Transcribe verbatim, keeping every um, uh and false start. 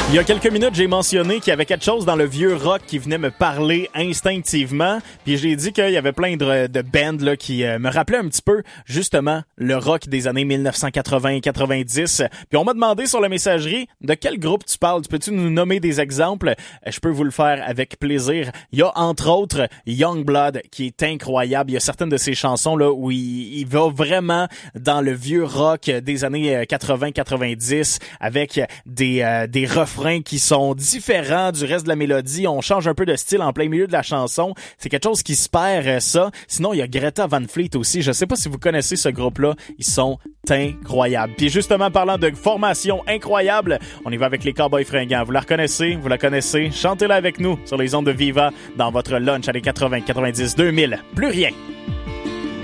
Il y a quelques minutes, j'ai mentionné qu'il y avait quelque chose dans le vieux rock qui venait me parler instinctivement. Puis j'ai dit qu'il y avait plein de, de bands là, qui euh, me rappelaient un petit peu, justement, le rock des années dix-neuf cent quatre-vingts quatre-vingt-dix. Puis on m'a demandé sur la messagerie de quel groupe tu parles. Peux-tu nous nommer des exemples? Je peux vous le faire avec plaisir. Il y a entre autres Youngblood qui est incroyable. Il y a certaines de ses chansons là où il, il va vraiment dans le vieux rock des années quatre-vingts quatre-vingt-dix avec des, euh, des refrains qui sont différents du reste de la mélodie. On change un peu de style en plein milieu de la chanson. C'est quelque chose qui se perd, ça. Sinon, il y a Greta Van Fleet aussi. Je sais pas si vous connaissez ce groupe-là. Ils sont incroyables. Puis justement, parlant de formation incroyable, on y va avec les Cowboys Fringants. Vous la reconnaissez? Vous la connaissez? Chantez-la avec nous sur les ondes de Viva dans votre lunch à les quatre-vingts quatre-vingt-dix deux mille. Plus rien.